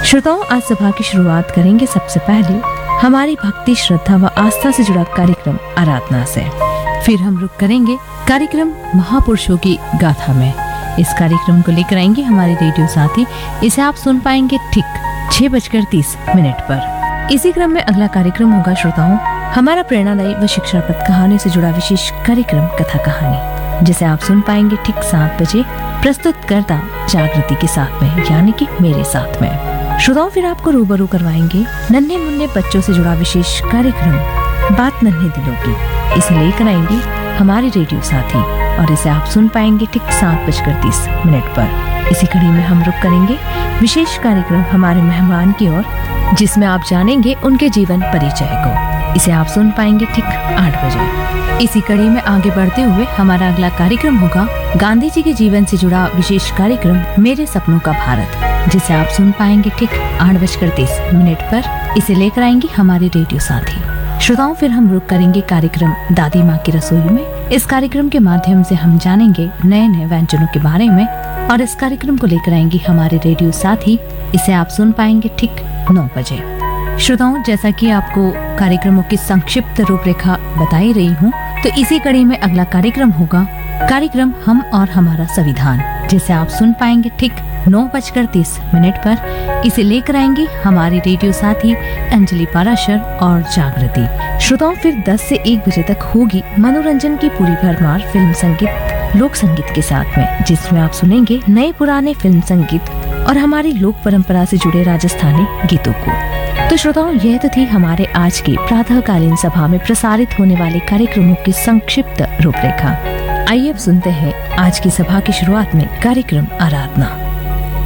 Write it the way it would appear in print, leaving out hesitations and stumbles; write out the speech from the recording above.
श्रोताओं, आज सभा की शुरुआत करेंगे सबसे पहले हमारी भक्ति, श्रद्धा व आस्था से जुड़ा कार्यक्रम आराधना से। फिर हम रुक करेंगे कार्यक्रम महापुरुषों की गाथा में। इस कार्यक्रम को लेकर आएंगे हमारे रेडियो साथी। इसे आप सुन पाएंगे ठीक 6:30 पर। इसी क्रम में अगला कार्यक्रम होगा श्रोताओं हमारा प्रेरणादायी व शिक्षाप्रद कहानी से जुड़ा विशेष कार्यक्रम कथा कहानी, जिसे आप सुन पाएंगे ठीक 7 बजे, प्रस्तुत करता जागृति के साथ में, यानी कि मेरे साथ में। श्रोताओं, फिर आपको रूबरू करवाएंगे नन्हे मुन्ने बच्चों से जुड़ा विशेष कार्यक्रम बात नन्हे दिलों की। इसे लेकर आएंगे हमारे रेडियो साथी और इसे आप सुन पाएंगे ठीक 7:30 पर। इसी कड़ी में हम रुक करेंगे विशेष कार्यक्रम हमारे मेहमान की ओर, जिसमें आप जानेंगे उनके जीवन परिचय को। इसे आप सुन पाएंगे ठीक 8 बजे। इसी कड़ी में आगे बढ़ते हुए हमारा अगला कार्यक्रम होगा गांधी जी के जीवन से जुड़ा विशेष कार्यक्रम मेरे सपनों का भारत, जिसे आप सुन पाएंगे ठीक 8:30 पर। इसे लेकर आएंगे हमारे रेडियो साथी। श्रोताओं, फिर हम रुक करेंगे कार्यक्रम दादी माँ की रसोई में। इस कार्यक्रम के माध्यम से हम जानेंगे नए नए व्यंजनों के बारे में और इस कार्यक्रम को लेकर आएंगे हमारे रेडियो साथी। इसे आप सुन पाएंगे ठीक 9 बजे। श्रोताओं, जैसा कि आपको कार्यक्रमों की संक्षिप्त रूपरेखा बताई रही हूँ, तो इसी कड़ी में अगला कार्यक्रम होगा कार्यक्रम हम और हमारा संविधान, जिसे आप सुन पाएंगे ठीक 9:30 पर। इसे लेकर आएंगे हमारी रेडियो साथी अंजलि पाराशर और जागृति। श्रोताओं, फिर 10 से 1 बजे तक होगी मनोरंजन की पूरी भरमार फिल्म संगीत, लोक संगीत के साथ में, जिसमें आप सुनेंगे नए पुराने फिल्म संगीत और हमारी लोक परंपरा से जुड़े राजस्थानी गीतों को। तो श्रोताओं, यह तो थी हमारे आज की प्रातःकालीन सभा में प्रसारित होने वाले कार्यक्रमों की संक्षिप्त रूपरेखा। आइए अब सुनते हैं आज की सभा की शुरुआत में कार्यक्रम आराधना।